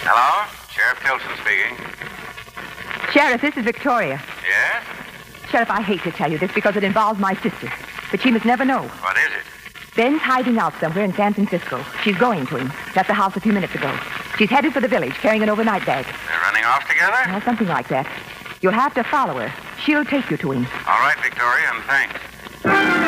Hello? Sheriff Tilson speaking. Sheriff, this is Victoria. Yes? Sheriff, I hate to tell you this because it involves my sister. But she must never know. What is it? Ben's hiding out somewhere in San Francisco. She's going to him. Left the house a few minutes ago. She's headed for the village, carrying an overnight bag. They're running off together? Well, something like that. You'll have to follow her. She'll take you to him. All right, Victoria, and thanks.